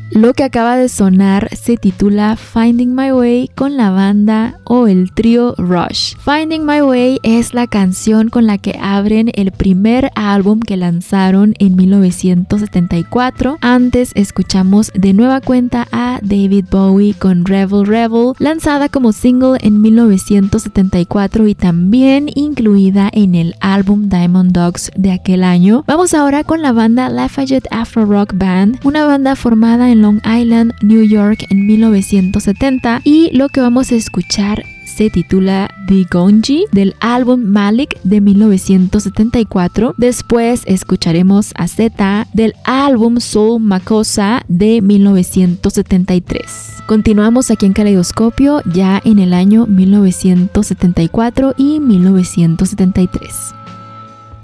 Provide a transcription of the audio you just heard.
Lo que acaba de sonar se titula Finding My Way con la banda o el trío Rush. Finding My Way es la canción con la que abren el primer álbum que lanzaron en 1974. Antes escuchamos de nueva cuenta a David Bowie con Rebel Rebel, lanzada como single en 1974 y también incluida en el álbum Diamond Dogs de aquel año. Vamos ahora con la banda Lafayette Afro Rock Band, una banda formada en Long Island, New York en 1970, y lo que vamos a escuchar se titula The Gonji del álbum Malik de 1974. Después escucharemos a Zeta del álbum Soul Makossa de 1973. Continuamos aquí en Caleidoscopio ya en el año 1974 y 1973.